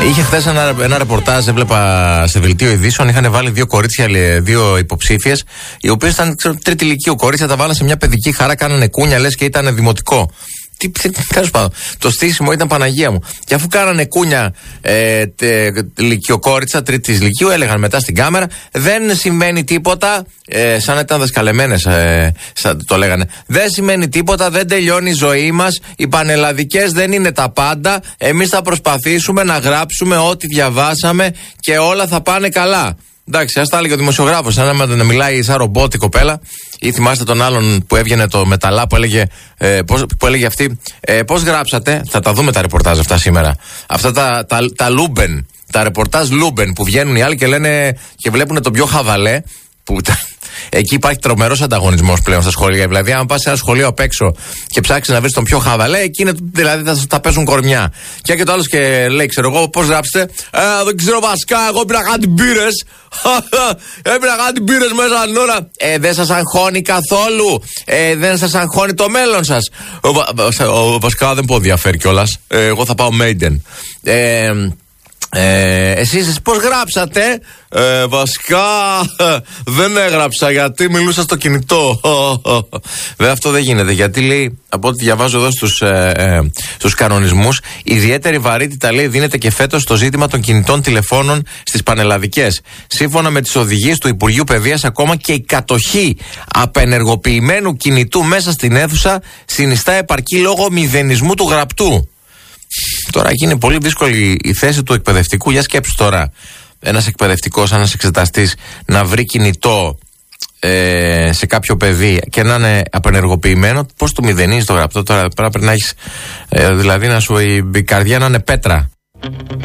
Είχε χθες ένα ρεπορτάζ, έβλεπα σε δελτίο ειδήσεων. Είχαν βάλει δύο κορίτσια, δύο υποψήφιες, οι οποίες ήταν τρίτη ηλικίου κορίτσια, τα βάλαν σε μια παιδική χαρά, κάνανε κούνια, λες και ήταν δημοτικό. Τέλος πάντων, το στήσιμο ήταν Παναγία μου. Και αφού κάνανε κούνια λυκειοκόριτσα τρίτης ηλικίου, έλεγαν μετά στην κάμερα, δεν σημαίνει τίποτα. Σαν να ήταν δασκαλεμένες, το λέγανε. Δεν σημαίνει τίποτα, δεν τελειώνει η ζωή μας. Οι πανελλαδικές δεν είναι τα πάντα. Εμείς θα προσπαθήσουμε να γράψουμε ό,τι διαβάσαμε και όλα θα πάνε καλά. Εντάξει, ας τα έλεγε ο δημοσιογράφος, σαν να μιλάει σαν ρομπότ η κοπέλα. Ή θυμάστε τον άλλον που έβγαινε το μεταλλά που έλεγε, που έλεγε αυτή, πώς γράψατε. Θα τα δούμε τα ρεπορτάζ αυτά σήμερα. Αυτά τα Λούμπεν, τα ρεπορτάζ Λούμπεν που βγαίνουν οι άλλοι και λένε και βλέπουν τον πιο χαβαλέ. Που εκεί υπάρχει τρομερός ανταγωνισμός πλέον στα σχολεία. Δηλαδή, αν πας σε ένα σχολείο απ' έξω και ψάξεις να βρεις τον πιο χαβαλέ, εκεί είναι, δηλαδή θα παίζουν κορμιά. Και το άλλο και λέει, ξέρω εγώ, πώς γράψετε. Δεν ξέρω βασικά, εγώ έπαιρνα κάτι μπύρες. Έπαιρνα κάτι μπύρες μέσα την ώρα. Δεν σας αγχώνει καθόλου. Δεν σας αγχώνει το μέλλον σας. Βασικά δεν πω διαφέρει κιόλας. Εγώ θα πάω Maiden. Εσείς πώς γράψατε. Βασικά δεν έγραψα γιατί μιλούσα στο κινητό. Βέβαια αυτό δεν γίνεται, γιατί λέει, από ό,τι διαβάζω εδώ στους κανονισμούς, ιδιαίτερη βαρύτητα λέει δίνεται και φέτος στο ζήτημα των κινητών τηλεφώνων στις πανελλαδικές. Σύμφωνα με τις οδηγίες του Υπουργείου Παιδείας, ακόμα και η κατοχή απενεργοποιημένου κινητού μέσα στην αίθουσα συνιστά επαρκή λόγω μηδενισμού του γραπτού. Τώρα εκεί είναι πολύ δύσκολη η θέση του εκπαιδευτικού. Για σκέψου τώρα, ένας εκπαιδευτικός, ένας εξεταστής να βρει κινητό σε κάποιο παιδί και να είναι απενεργοποιημένο. Πώς το μηδενίζεις το γραπτό τώρα? Πρέπει να έχεις, δηλαδή η καρδιά να είναι πέτρα.